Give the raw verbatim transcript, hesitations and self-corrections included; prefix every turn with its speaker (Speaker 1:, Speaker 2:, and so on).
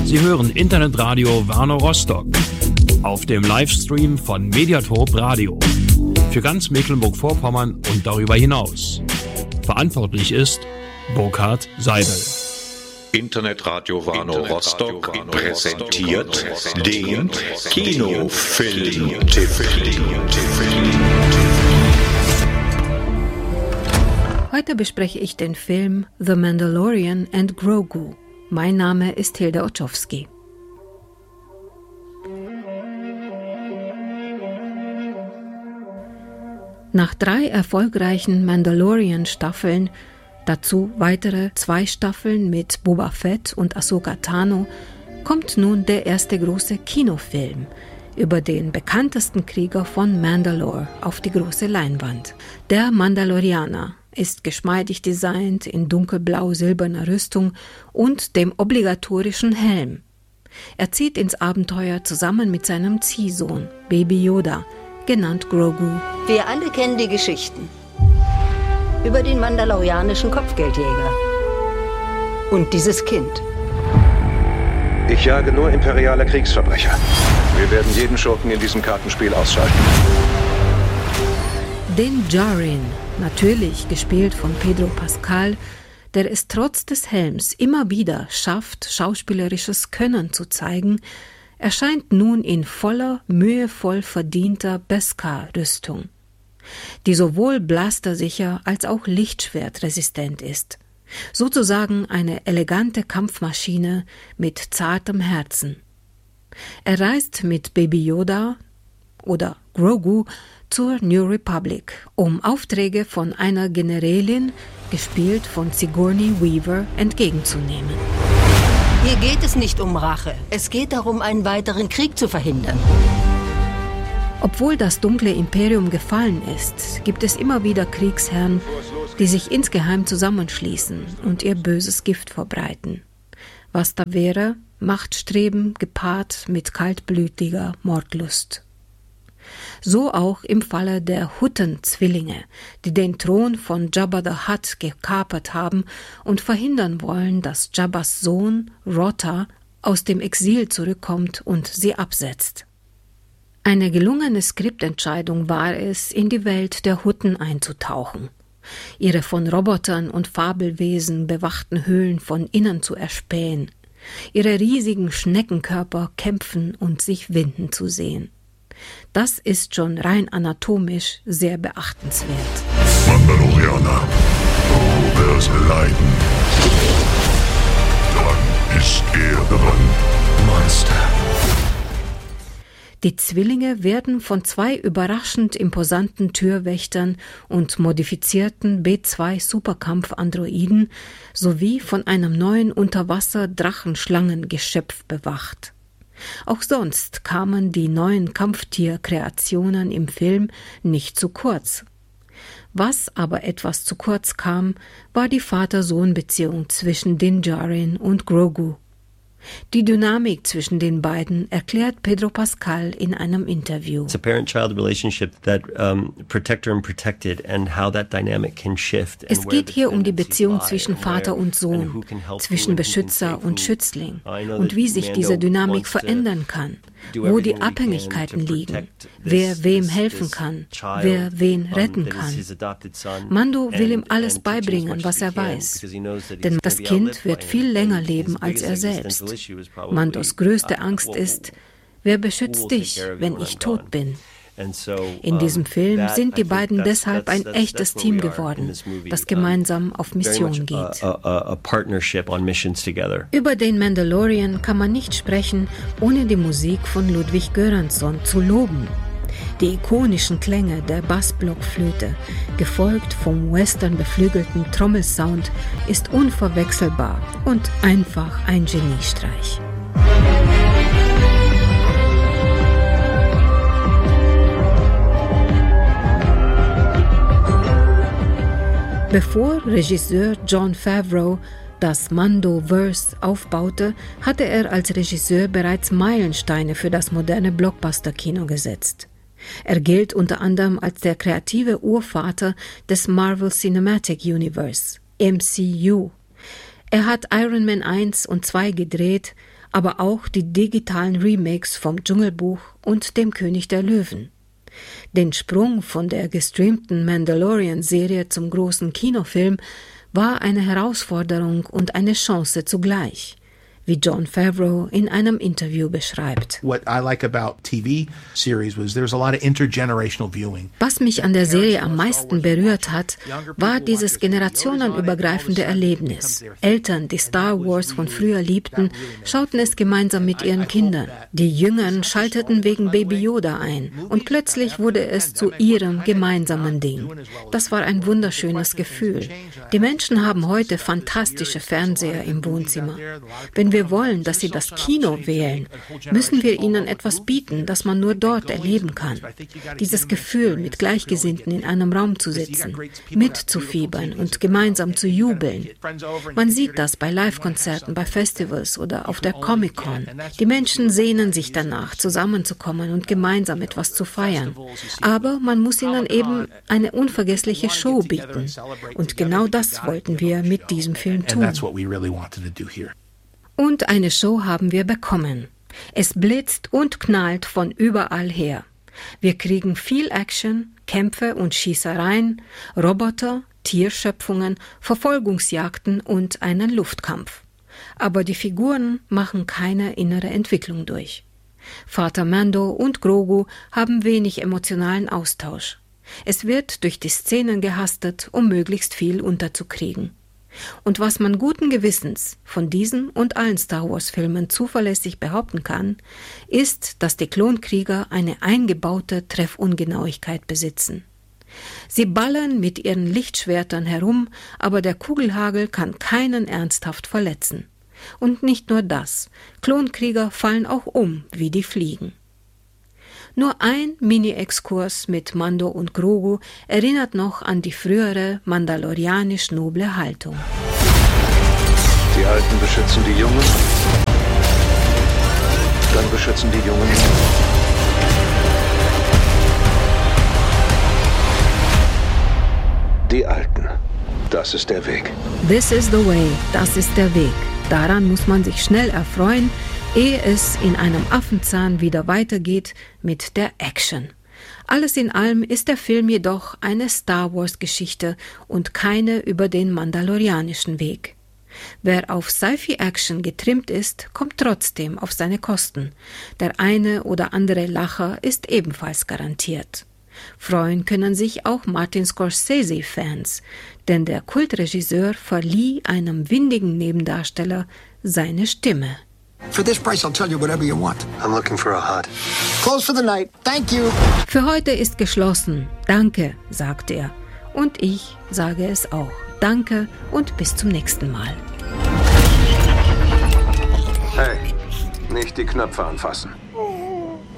Speaker 1: Sie hören Internetradio Warnow Rostock auf dem Livestream von Mediatop Radio für ganz Mecklenburg-Vorpommern und darüber hinaus. Verantwortlich ist Burkhard Seidel.
Speaker 2: Internetradio Warnow Rostock präsentiert den Kinofilm-Tipp.
Speaker 3: Heute bespreche ich den Film The Mandalorian and Grogu. Mein Name ist Hilda Otschowski. Nach drei erfolgreichen Mandalorian-Staffeln, dazu weitere zwei Staffeln mit Boba Fett und Ahsoka Tano, kommt nun der erste große Kinofilm über den bekanntesten Krieger von Mandalore auf die große Leinwand. Der Mandalorianer ist geschmeidig designt in dunkelblau-silberner Rüstung und dem obligatorischen Helm. Er zieht ins Abenteuer zusammen mit seinem Ziehsohn, Baby Yoda, genannt Grogu.
Speaker 4: Wir alle kennen die Geschichten über den mandalorianischen Kopfgeldjäger und dieses Kind.
Speaker 5: Ich jage nur imperiale Kriegsverbrecher. Wir werden jeden Schurken in diesem Kartenspiel ausschalten.
Speaker 3: Den Djarin, natürlich gespielt von Pedro Pascal, der es trotz des Helms immer wieder schafft, schauspielerisches Können zu zeigen, erscheint nun in voller, mühevoll verdienter Beskar-Rüstung, die sowohl blastersicher als auch lichtschwertresistent ist. Sozusagen eine elegante Kampfmaschine mit zartem Herzen. Er reist mit Baby Yoda oder Grogu zur New Republic, um Aufträge von einer Generälin, gespielt von Sigourney Weaver, entgegenzunehmen.
Speaker 4: Hier geht es nicht um Rache. Es geht darum, einen weiteren Krieg zu verhindern.
Speaker 3: Obwohl das dunkle Imperium gefallen ist, gibt es immer wieder Kriegsherren, die sich insgeheim zusammenschließen und ihr böses Gift verbreiten. Was da wäre, Machtstreben gepaart mit kaltblütiger Mordlust. So auch im Falle der Hutten-Zwillinge, die den Thron von Jabba the Hutt gekapert haben und verhindern wollen, dass Jabbas Sohn Rotta aus dem Exil zurückkommt und sie absetzt. Eine gelungene Skriptentscheidung war es, in die Welt der Hutten einzutauchen, ihre von Robotern und Fabelwesen bewachten Höhlen von innen zu erspähen, ihre riesigen Schneckenkörper kämpfen und sich winden zu sehen. Das ist schon rein anatomisch sehr beachtenswert.
Speaker 6: Mandalorianer, du wirst leiden. Dann ist er dran, Meister.
Speaker 3: Die Zwillinge werden von zwei überraschend imposanten Türwächtern und modifizierten B zwei Superkampf-Androiden sowie von einem neuen Unterwasser-Drachenschlangengeschöpf bewacht. Auch sonst kamen die neuen Kampftierkreationen im Film nicht zu kurz. Was aber etwas zu kurz kam, war die Vater-Sohn-Beziehung zwischen Din Djarin und Grogu. Die Dynamik zwischen den beiden erklärt Pedro Pascal in einem Interview.
Speaker 7: It's a parent-child relationship that um, protector and protected and how that dynamic can shift.
Speaker 3: Es geht hier um die Beziehung zwischen Vater und Sohn, zwischen Beschützer und Schützling und wie sich diese Dynamik verändern kann, wo die Abhängigkeiten liegen, wer wem helfen kann, wer wen retten kann. Mando will ihm alles beibringen, was er weiß, denn das Kind wird viel länger leben als er selbst. Mandos größte Angst ist, wer beschützt dich, wenn ich tot bin? In diesem Film sind die beiden deshalb ein echtes Team geworden, das gemeinsam auf Mission geht. Über den Mandalorian kann man nicht sprechen, ohne die Musik von Ludwig Göransson zu loben. Die ikonischen Klänge der Bassblockflöte, gefolgt vom western-beflügelten Trommelsound, ist unverwechselbar und einfach ein Geniestreich. Bevor Regisseur Jon Favreau das Mando-Verse aufbaute, hatte er als Regisseur bereits Meilensteine für das moderne Blockbuster-Kino gesetzt. Er gilt unter anderem als der kreative Urvater des Marvel Cinematic Universe, M C U. Er hat Iron Man eins und zwei gedreht, aber auch die digitalen Remakes vom Dschungelbuch und dem König der Löwen. Den Sprung von der gestreamten Mandalorian-Serie zum großen Kinofilm war eine Herausforderung und eine Chance zugleich, wie Jon Favreau in einem Interview beschreibt.
Speaker 8: What I like about T V series was there's a lot of intergenerational viewing.
Speaker 3: Was mich an der Serie am meisten berührt hat, war dieses generationenübergreifende Erlebnis. Eltern, die Star Wars von früher liebten, schauten es gemeinsam mit ihren Kindern. Die Jüngeren schalteten wegen Baby Yoda ein und plötzlich wurde es zu ihrem gemeinsamen Ding. Das war ein wunderschönes Gefühl. Die Menschen haben heute fantastische Fernseher im Wohnzimmer. Wenn wir wollen, dass sie das Kino wählen, müssen wir ihnen etwas bieten, das man nur dort erleben kann. Dieses Gefühl, mit Gleichgesinnten in einem Raum zu sitzen, mitzufiebern und gemeinsam zu jubeln. Man sieht das bei Live-Konzerten, bei Festivals oder auf der Comic-Con. Die Menschen sehnen sich danach, zusammenzukommen und gemeinsam etwas zu feiern. Aber man muss ihnen eben eine unvergessliche Show bieten. Und genau das wollten wir mit diesem Film tun. Und eine Show haben wir bekommen. Es blitzt und knallt von überall her. Wir kriegen viel Action, Kämpfe und Schießereien, Roboter, Tierschöpfungen, Verfolgungsjagden und einen Luftkampf. Aber die Figuren machen keine innere Entwicklung durch. Vater Mando und Grogu haben wenig emotionalen Austausch. Es wird durch die Szenen gehastet, um möglichst viel unterzukriegen. Und was man guten Gewissens von diesen und allen Star-Wars-Filmen zuverlässig behaupten kann, ist, dass die Klonkrieger eine eingebaute Treffungenauigkeit besitzen. Sie ballern mit ihren Lichtschwertern herum, aber der Kugelhagel kann keinen ernsthaft verletzen. Und nicht nur das, Klonkrieger fallen auch um wie die Fliegen. Nur ein Mini-Exkurs mit Mando und Grogu erinnert noch an die frühere mandalorianisch-noble Haltung.
Speaker 5: Die Alten beschützen die Jungen, dann beschützen die Jungen. Die Alten. Das ist der Weg.
Speaker 3: This is the way. Das ist der Weg. Daran muss man sich schnell erfreuen, ehe es in einem Affenzahn wieder weitergeht mit der Action. Alles in allem ist der Film jedoch eine Star-Wars-Geschichte und keine über den mandalorianischen Weg. Wer auf Sci-Fi-Action getrimmt ist, kommt trotzdem auf seine Kosten. Der eine oder andere Lacher ist ebenfalls garantiert. Freuen können sich auch Martin Scorsese-Fans, denn der Kultregisseur verlieh einem windigen Nebendarsteller seine Stimme.
Speaker 9: For this price, I'll tell you whatever you want.
Speaker 5: I'm looking for a hut.
Speaker 9: Close for the night. Thank you.
Speaker 3: Für heute ist geschlossen. Danke, sagt er. Und ich sage es auch. Danke und bis zum nächsten Mal.
Speaker 5: Hey, nicht die Knöpfe anfassen.